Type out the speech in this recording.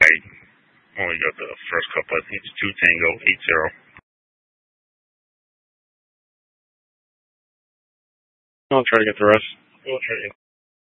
I only got the first couple. I think it's 2 Tango 80. I'll try to get the rest. We'll try to get